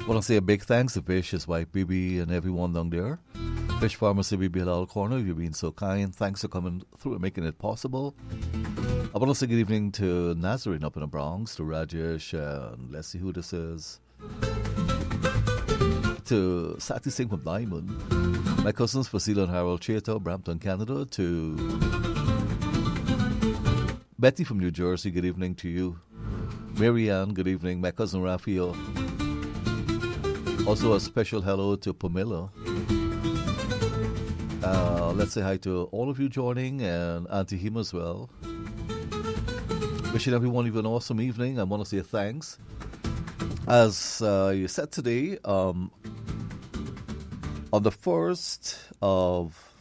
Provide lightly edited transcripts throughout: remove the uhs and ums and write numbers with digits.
Want to say a big thanks to Fish, his wife Bibi, and everyone down there. Fish Pharmacy Bibi Halal Corner, you've been so kind. Thanks for coming through and making it possible. I want to say good evening to Nazarene up in the Bronx, to Rajesh, and let's see who this is. To Sati Singh from Diamond, my cousins Fasila and Harold Chater, Brampton, Canada, to Betty from New Jersey, good evening to you. Marianne, good evening. My cousin Raphael. Also a special hello to Pamela. Let's say hi to all of you joining, and Auntie Him as well. Wishing everyone an awesome evening. I want to say thanks. As you said today, on the 1st of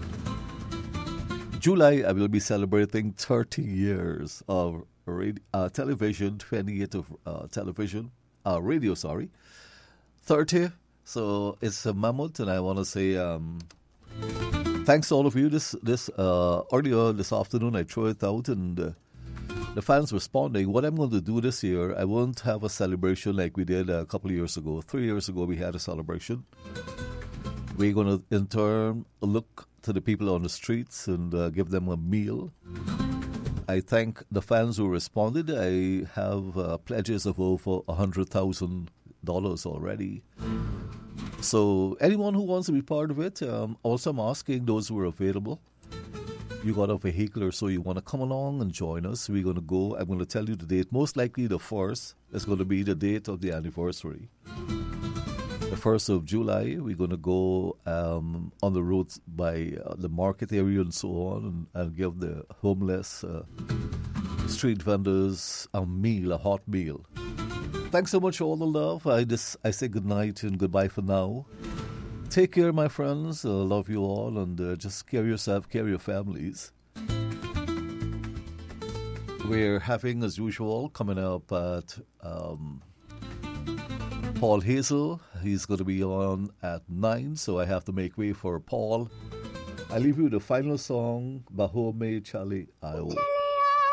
July, I will be celebrating 30 years of television, 28 of television, radio, 30. So it's a mammoth, and I want to say thanks to all of you. This earlier this afternoon, I threw it out, and the fans responding. What I'm going to do this year, I won't have a celebration like we did a couple of years ago. 3 years ago, we had a celebration. We're going to, in turn, look to the people on the streets and give them a meal. I thank the fans who responded. I have pledges of over $100,000 already. So anyone who wants to be part of it, also I'm asking those who are available. You got a vehicle or so, you want to come along and join us. We're going to go. I'm going to tell you the date. Most likely the 1st is going to be the date of the anniversary. The 1st of July, we're going to go on the roads by the market area and so on, and give the homeless street vendors a meal, a hot meal. Thanks so much for all the love. I say good night and goodbye for now. Take care, my friends. Love you all, and just care yourself, care your families. We're having, as usual, coming up at Paul Hazel. He's going to be on at 9, so I have to make way for Paul. I leave you the final song, Bahome Chale Ayo.